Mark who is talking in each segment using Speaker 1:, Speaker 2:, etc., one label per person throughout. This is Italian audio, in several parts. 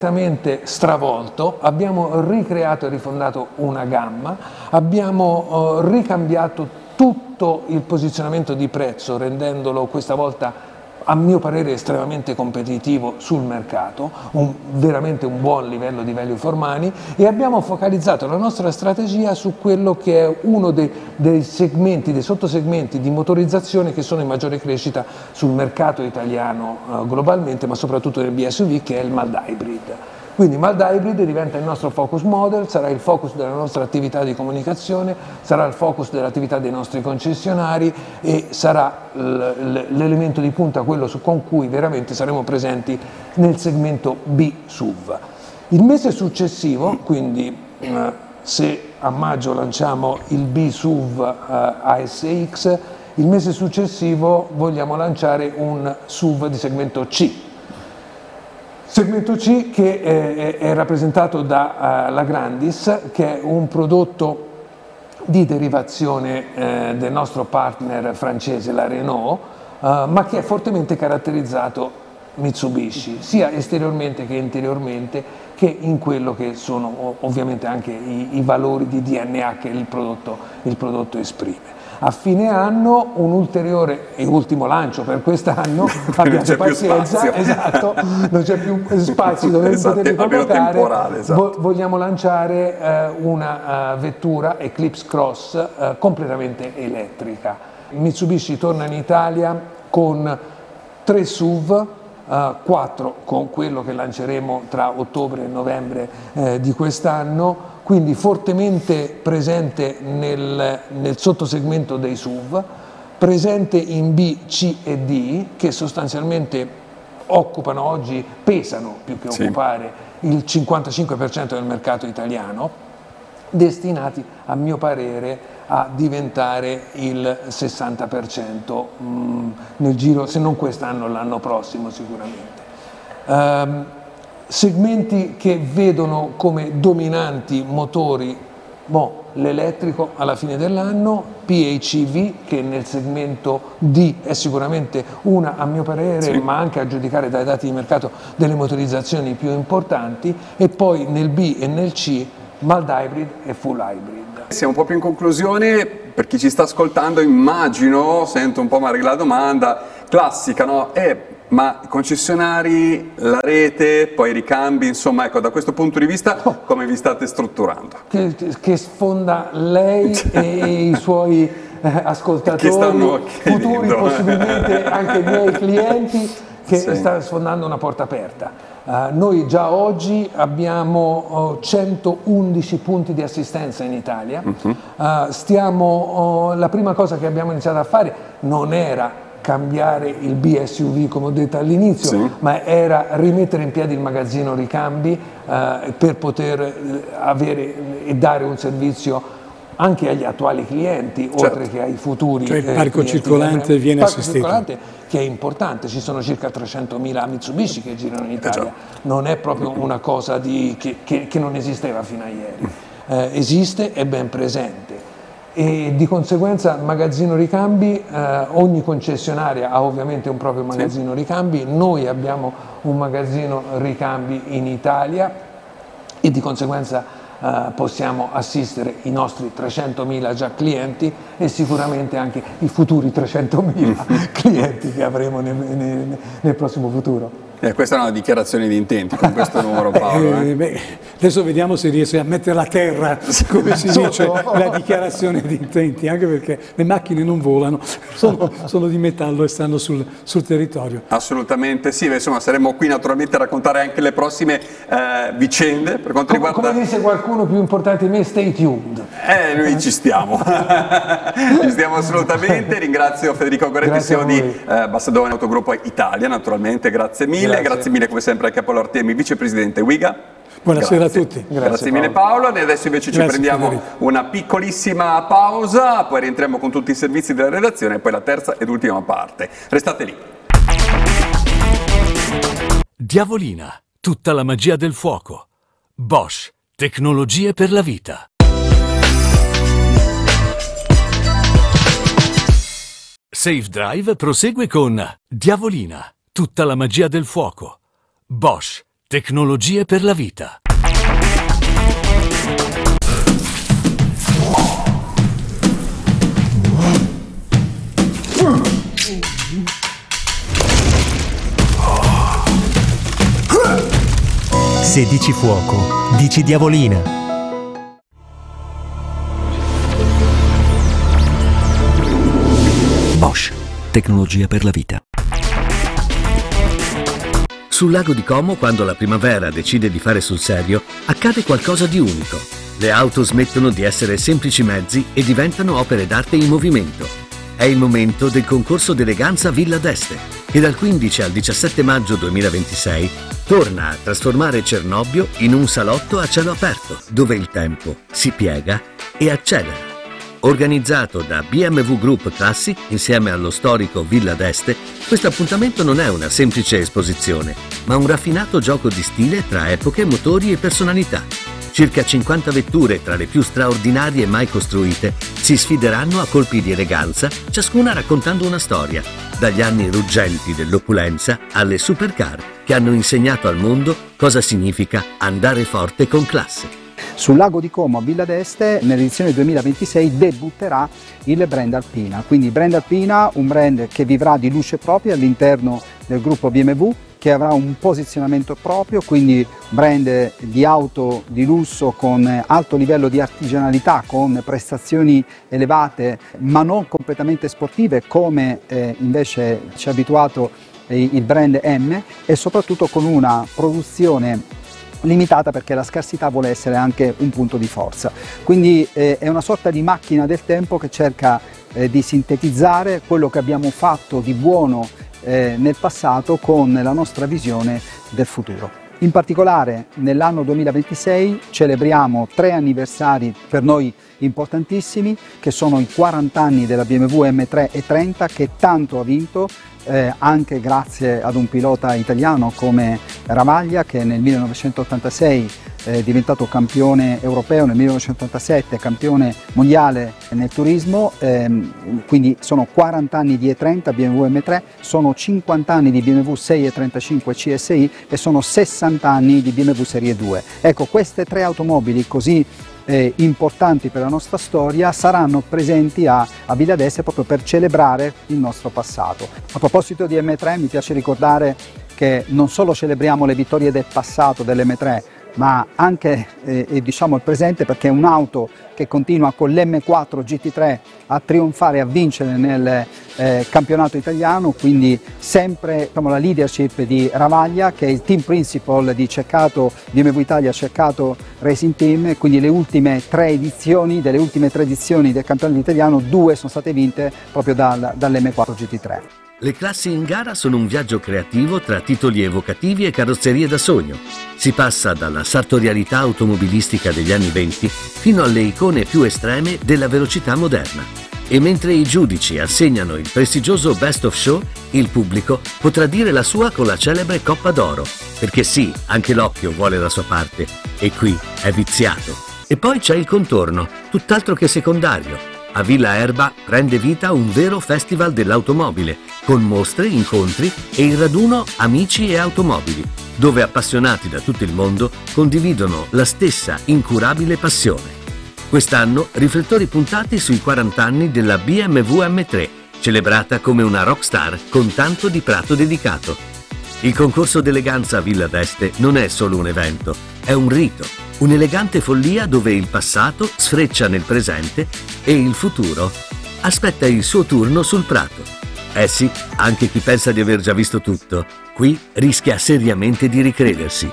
Speaker 1: stravolto, abbiamo ricreato e rifondato una gamma, abbiamo ricambiato tutto il posizionamento di prezzo, rendendolo questa volta a mio parere estremamente competitivo sul mercato, veramente un buon livello di value for money, e abbiamo focalizzato la nostra strategia su quello che è uno dei segmenti, dei sottosegmenti di motorizzazione che sono in maggiore crescita sul mercato italiano globalmente, ma soprattutto nel BSUV, che è il mild hybrid. Quindi mild hybrid diventa il nostro focus model, sarà il focus della nostra attività di comunicazione, sarà il focus dell'attività dei nostri concessionari e sarà l'elemento di punta, quello con cui veramente saremo presenti nel segmento B-SUV. Il mese successivo, quindi se a maggio lanciamo il B-SUV ASX, il mese successivo vogliamo lanciare un SUV di segmento C. Segmento C che è rappresentato da la Grandis, che è un prodotto di derivazione del nostro partner francese, la Renault, ma che è fortemente caratterizzato Mitsubishi, sia esteriormente che interiormente, che in quello che sono ovviamente anche i valori di DNA che il prodotto esprime. A fine anno un ulteriore e ultimo lancio per quest'anno, abbiate pazienza, esatto, non c'è più spazio dove poterli collocare, esatto. Vogliamo lanciare una vettura Eclipse Cross completamente elettrica. Mitsubishi torna in Italia con 3 SUV, 4 con quello che lanceremo tra ottobre e novembre di quest'anno, quindi fortemente presente nel sottosegmento dei SUV, presente in B, C e D, che sostanzialmente occupano oggi, pesano più che occupare il 55% del mercato italiano, destinati a mio parere a diventare il 60% nel giro, se non quest'anno, l'anno prossimo sicuramente. Segmenti che vedono come dominanti motori, l'elettrico alla fine dell'anno, PHEV che nel segmento D è sicuramente una, a mio parere, ma anche a giudicare dai dati di mercato, delle motorizzazioni più importanti, e poi nel B e nel C mild hybrid e full hybrid.
Speaker 2: Siamo proprio in conclusione. Per chi ci sta ascoltando, immagino, sento un po' magari la domanda classica, no? Ma i concessionari, la rete, poi i ricambi, insomma, ecco, da questo punto di vista come vi state strutturando?
Speaker 1: Che sfonda lei e i suoi ascoltatori, futuri possibilmente anche i miei clienti, che sta sfondando una porta aperta. Noi già oggi abbiamo 111 punti di assistenza in Italia. La prima cosa che abbiamo iniziato a fare non era cambiare il BSUV come ho detto all'inizio, ma era rimettere in piedi il magazzino ricambi per poter avere e dare un servizio anche agli attuali clienti, oltre che ai futuri.
Speaker 3: Cioè il parco circolante viene assistito. Il parco circolante,
Speaker 1: che è importante, ci sono circa 300.000 Mitsubishi che girano in Italia, non è proprio una cosa che non esisteva fino a ieri, esiste, è ben presente. E di conseguenza magazzino ricambi, ogni concessionaria ha ovviamente un proprio magazzino ricambi, noi abbiamo un magazzino ricambi in Italia e di conseguenza possiamo assistere i nostri 300.000 già clienti e sicuramente anche i futuri 300.000 clienti che avremo nel prossimo futuro.
Speaker 2: Questa è una dichiarazione di intenti con questo numero, Paolo.
Speaker 3: Adesso vediamo se riesce a mettere a terra, come si dice, la dichiarazione di intenti, anche perché le macchine non volano, sono di metallo e stanno sul territorio.
Speaker 2: Assolutamente sì, insomma saremo qui naturalmente a raccontare anche le prossime vicende per quanto riguarda...
Speaker 1: Come dice qualcuno più importante di me, stay tuned.
Speaker 2: Noi ci stiamo, ci stiamo assolutamente. Ringrazio Federico Goretti, CEO di Bassadone Autogruppo Italia, naturalmente, grazie mille. Grazie mille come sempre a Paolo Artemi, vicepresidente Wiga.
Speaker 3: Buonasera a tutti.
Speaker 2: Grazie mille Paolo. E adesso invece ci prendiamo una piccolissima pausa, poi rientriamo con tutti i servizi della redazione e poi la terza ed ultima parte. Restate lì.
Speaker 4: Diavolina, tutta la magia del fuoco. Bosch, tecnologie per la vita. Safe Drive prosegue con Diavolina, tutta la magia del fuoco. Bosch, Tecnologie per la vita.
Speaker 5: Se dici fuoco, dici diavolina.
Speaker 6: Bosch, tecnologia per la vita. Sul lago di Como, quando la primavera decide di fare sul serio, accade qualcosa di unico. Le auto smettono di essere semplici mezzi e diventano opere d'arte in movimento. È il momento del concorso d'eleganza Villa d'Este, che dal 15 al 17 maggio 2026 torna a trasformare Cernobbio in un salotto a cielo aperto, dove il tempo si piega e accelera. Organizzato da BMW Group Classic insieme allo storico Villa d'Este, questo appuntamento non è una semplice esposizione, ma un raffinato gioco di stile tra epoche, motori e personalità. Circa 50 vetture, tra le più straordinarie mai costruite, si sfideranno a colpi di eleganza, ciascuna raccontando una storia, dagli anni ruggenti dell'opulenza alle supercar che hanno insegnato al mondo cosa significa andare forte con classe.
Speaker 7: Sul lago di Como a Villa d'Este nell'edizione 2026 debutterà il brand Alpina, quindi brand Alpina, un brand che vivrà di luce propria all'interno del gruppo BMW, che avrà un posizionamento proprio, quindi brand di auto di lusso con alto livello di artigianalità, con prestazioni elevate ma non completamente sportive come invece ci ha abituato il brand M, e soprattutto con una produzione limitata, perché la scarsità vuole essere anche un punto di forza. Quindi è una sorta di macchina del tempo che cerca di sintetizzare quello che abbiamo fatto di buono nel passato con la nostra visione del futuro. In particolare nell'anno 2026 celebriamo 3 anniversari per noi importantissimi, che sono i 40 anni della BMW M3 E30, che tanto ha vinto, anche grazie ad un pilota italiano come Ravaglia, che nel 1986 è diventato campione europeo, nel 1987 campione mondiale nel turismo, quindi sono 40 anni di E30 BMW M3, sono 50 anni di BMW 635 CSI e sono 60 anni di BMW Serie 2. Ecco, queste 3 automobili così importanti per la nostra storia saranno presenti a Villa d'Este proprio per celebrare il nostro passato. A proposito di M3 mi piace ricordare che non solo celebriamo le vittorie del passato dell'M3, ma anche diciamo il presente, perché è un'auto che continua con l'M4 GT3 a trionfare e a vincere nel campionato italiano, quindi sempre la leadership di Ravaglia, che è il team principal di Ceccato BMW Italia Ceccato Racing Team, quindi le ultime 3 edizioni, delle ultime 3 edizioni del campionato italiano, 2 sono state vinte proprio dall'M4 GT3.
Speaker 6: Le classi in gara sono un viaggio creativo tra titoli evocativi e carrozzerie da sogno. Si passa dalla sartorialità automobilistica degli anni 20 fino alle icone più estreme della velocità moderna. E mentre i giudici assegnano il prestigioso Best of Show, il pubblico potrà dire la sua con la celebre Coppa d'Oro. Perché sì, anche l'occhio vuole la sua parte, e qui è viziato. E poi c'è il contorno, tutt'altro che secondario. A Villa Erba prende vita un vero festival dell'automobile, con mostre, incontri e il raduno Amici e Automobili, dove appassionati da tutto il mondo condividono la stessa incurabile passione. Quest'anno riflettori puntati sui 40 anni della BMW M3, celebrata come una rockstar con tanto di prato dedicato. Il concorso d'eleganza a Villa d'Este non è solo un evento, è un rito, un'elegante follia dove il passato sfreccia nel presente e il futuro aspetta il suo turno sul prato. Eh sì, anche chi pensa di aver già visto tutto, qui rischia seriamente di ricredersi.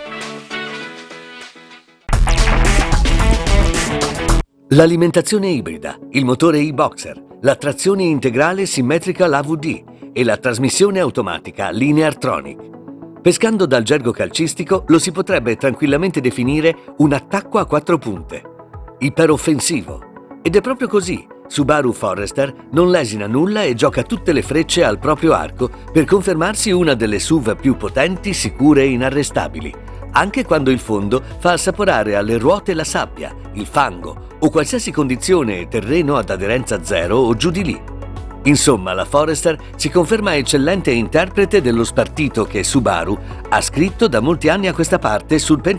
Speaker 6: L'alimentazione ibrida, il motore e-boxer, la trazione integrale simmetrica AVD e la trasmissione automatica Lineartronic. Pescando dal gergo calcistico lo si potrebbe tranquillamente definire un attacco a 4 punte. Iperoffensivo. Ed è proprio così. Subaru Forester non lesina nulla e gioca tutte le frecce al proprio arco per confermarsi una delle SUV più potenti, sicure e inarrestabili, anche quando il fondo fa assaporare alle ruote la sabbia, il fango o qualsiasi condizione e terreno ad aderenza zero o giù di lì. Insomma, la Forester ci conferma eccellente interprete dello spartito che Subaru ha scritto da molti anni a questa parte sul